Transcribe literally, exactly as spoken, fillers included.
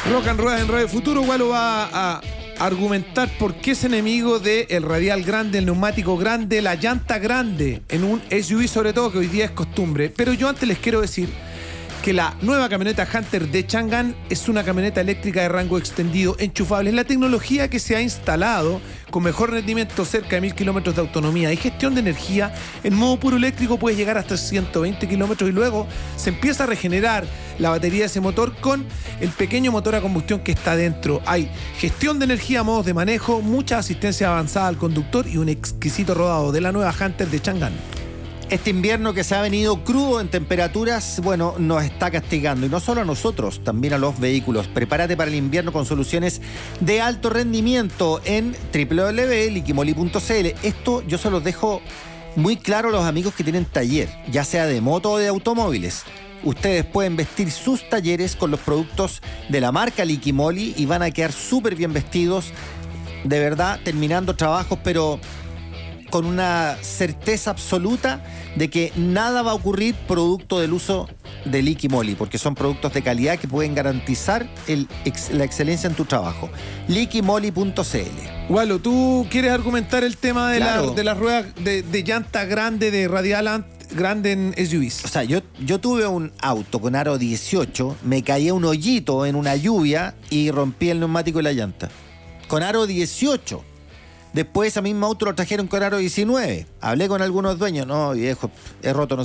Rock and Ruedas en Radio Futuro. Gualo va a argumentar por qué es enemigo del radial grande, el neumático grande, la llanta grande en un S U V, sobre todo, que hoy día es costumbre. Pero yo antes les quiero decir que la nueva camioneta Hunter de Changan es una camioneta eléctrica de rango extendido, enchufable. Es la tecnología que se ha instalado con mejor rendimiento, cerca de mil kilómetros de autonomía y gestión de energía. En modo puro eléctrico puedes llegar hasta ciento veinte kilómetros y luego se empieza a regenerar la batería de ese motor con el pequeño motor a combustión que está dentro. Hay gestión de energía, modos de manejo, mucha asistencia avanzada al conductor y un exquisito rodado de la nueva Hunter de Changan. Este invierno que se ha venido crudo en temperaturas, bueno, nos está castigando. Y no solo a nosotros, también a los vehículos. Prepárate para el invierno con soluciones de alto rendimiento en doble u doble u doble u punto liquimoli punto c l. Esto yo se los dejo muy claro a los amigos que tienen taller, ya sea de moto o de automóviles. Ustedes pueden vestir sus talleres con los productos de la marca Liquimoli y van a quedar súper bien vestidos, de verdad, terminando trabajos, pero con una certeza absoluta de que nada va a ocurrir producto del uso de Liquimoli, porque son productos de calidad que pueden garantizar el, ex, la excelencia en tu trabajo. liquimoli punto c l. Gualo, ¿tú quieres argumentar el tema de, Claro. la, de las ruedas de, de llanta grande, de radial grande en S U Vs? O sea, yo, yo tuve un auto con aro dieciocho, me caía un hoyito en una lluvia y rompí el neumático y la llanta. Con aro dieciocho. Después ese mismo auto lo trajeron con aro diecinueve. Hablé con algunos dueños. No, viejo, he roto no